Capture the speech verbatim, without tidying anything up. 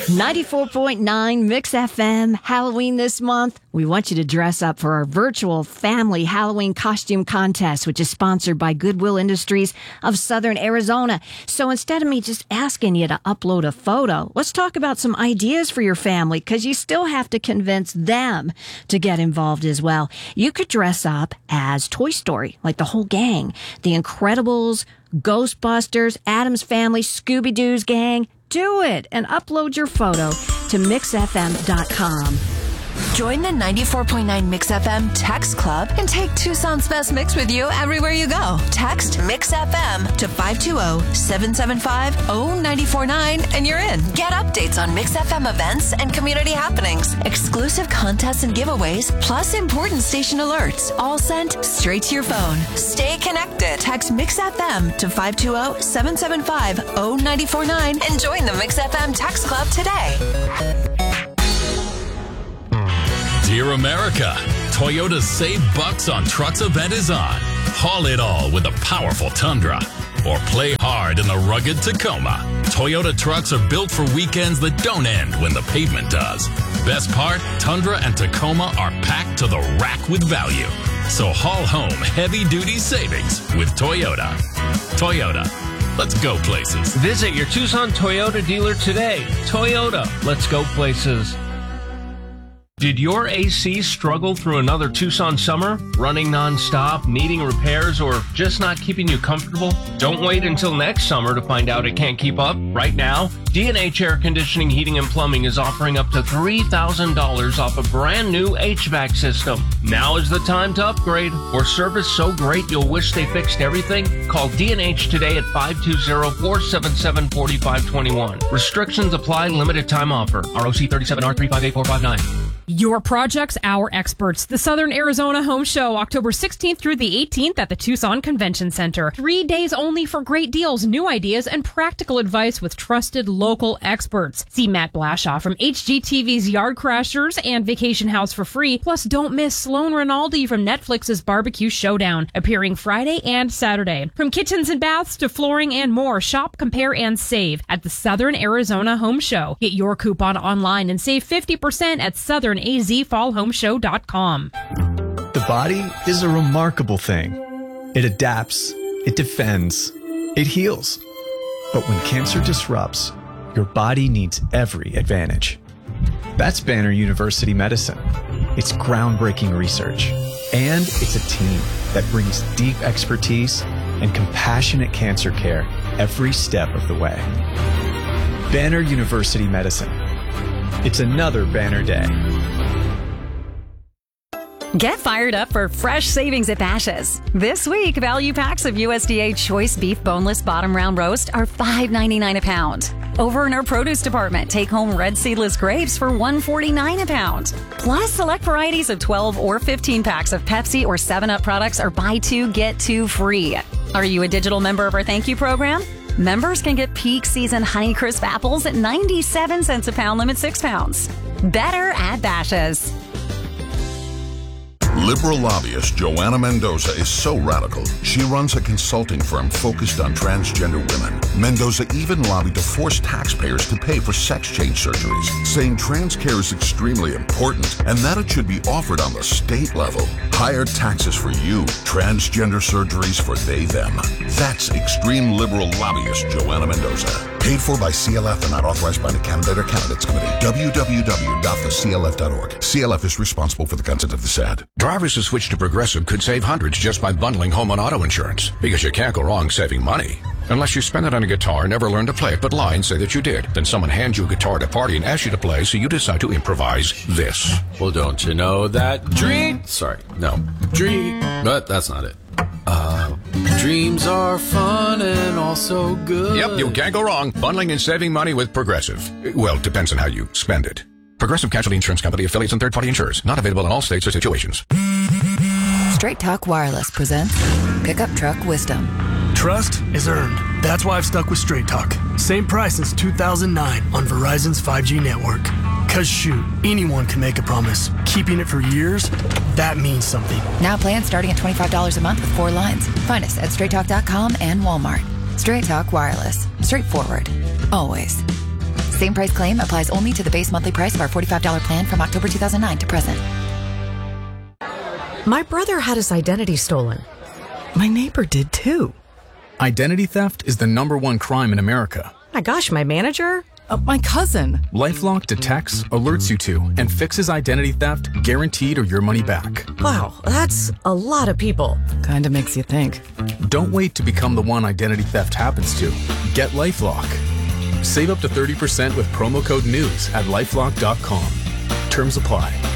ninety-four point nine Mix F M, Halloween this month. We want you to dress up for our virtual family Halloween costume contest, which is sponsored by Goodwill Industries of Southern Arizona. So instead of me just asking you to upload a photo, let's talk about some ideas for your family, because you still have to convince them to get involved as well. You could dress up as Toy Story, like the whole gang, The Incredibles, Ghostbusters, Addams Family, Scooby-Doo's gang. Do it and upload your photo to mix f m dot com. Join the ninety-four point nine Mix F M Text Club and take Tucson's best mix with you everywhere you go. Text Mix F M to five two zero, seven seven five, zero nine four nine and you're in. Get updates on Mix F M events and community happenings, exclusive contests and giveaways, plus important station alerts, all sent straight to your phone. Stay connected. Text Mix F M to five two zero, seven seven five, zero nine four nine and join the Mix F M Text Club today. Dear America, Toyota's Save Bucks on Trucks event is on. Haul it all with a powerful Tundra. Or play hard in the rugged Tacoma. Toyota trucks are built for weekends that don't end when the pavement does. Best part, Tundra and Tacoma are packed to the rack with value. So haul home heavy-duty savings with Toyota. Toyota, let's go places. Visit your Tucson Toyota dealer today. Toyota, let's go places. Did your A C struggle through another Tucson summer? Running nonstop, needing repairs, or just not keeping you comfortable? Don't wait until next summer to find out it can't keep up. Right now, D and H Air Conditioning, Heating, and Plumbing is offering up to three thousand dollars off a brand new H V A C system. Now is the time to upgrade. Or service so great you'll wish they fixed everything? Call D and H today at five two zero, four seven seven, four five two one. Restrictions apply, limited time offer. R O C thirty-seven R three five eight four five nine. Your projects, our experts. The Southern Arizona Home Show, October sixteenth through the eighteenth at the Tucson Convention Center. Three days only for great deals, new ideas, and practical advice with trusted local experts. See Matt Blashaw from H G T V's Yard Crashers and Vacation House for free. Plus, don't miss Sloan Rinaldi from Netflix's Barbecue Showdown, appearing Friday and Saturday. From kitchens and baths to flooring and more, shop, compare, and save at the Southern Arizona Home Show. Get your coupon online and save fifty percent at southern a z fall home show dot com. The body is a remarkable thing. It adapts, it defends, it heals. But when cancer disrupts, your body needs every advantage. That's Banner University Medicine. It's groundbreaking research, and it's a team that brings deep expertise and compassionate cancer care every step of the way. Banner University Medicine. It's another Banner Day. Get fired up for fresh savings at Bashas'. This week, value packs of U S D A Choice Beef Boneless Bottom Round Roast are five ninety-nine a pound. Over in our produce department, take home red seedless grapes for one forty-nine a pound. Plus, select varieties of twelve or fifteen packs of Pepsi or seven up products are buy two, get two free. Are you a digital member of our thank you program? Members can get peak season Honeycrisp apples at ninety-seven cents a pound, limit six pounds. Better at Bashas'. Liberal lobbyist Joanna Mendoza is so radical, she runs a consulting firm focused on transgender women. Mendoza even lobbied to force taxpayers to pay for sex change surgeries, saying trans care is extremely important and that it should be offered on the state level. Higher taxes for you, transgender surgeries for they, them. That's extreme liberal lobbyist Joanna Mendoza. Paid for by C L F and not authorized by the Candidate or Candidates Committee. w w w dot the c l f dot org. C L F is responsible for the content of this ad. Drivers who switch to Progressive could save hundreds just by bundling home and auto insurance, because you can't go wrong saving money. Unless you spend it on a guitar, never learn to play it, but lie and say that you did. Then someone hands you a guitar at a party and asks you to play, so you decide to improvise this. Well, don't you know that dream... Sorry, no. Dream... But that's not it. Uh, dreams are fun and also good. Yep, you can't go wrong. Bundling and saving money with Progressive. Well, depends on how you spend it. Progressive Casualty Insurance Company, affiliates, and third-party insurers. Not available in all states or situations. Straight Talk Wireless presents Pickup Truck Wisdom. Trust is earned. That's why I've stuck with Straight Talk. Same price since two thousand nine on Verizon's five G network. Cause shoot, anyone can make a promise. Keeping it for years, that means something. Now plans starting at twenty-five dollars a month with four lines. Find us at straight talk dot com and Walmart. Straight Talk Wireless. Straightforward. Always. Same price claim applies only to the base monthly price of our forty-five dollars plan from October two thousand nine to present. My brother had his identity stolen. My neighbor did too. Identity theft is the number one crime in America. My gosh, my manager? Uh, my cousin. LifeLock detects, alerts you to, and fixes identity theft guaranteed or your money back. Wow, that's a lot of people. Kinda makes you think. Don't wait to become the one identity theft happens to. Get LifeLock. Save up to thirty percent with promo code NEWS at lifelock dot com. Terms apply.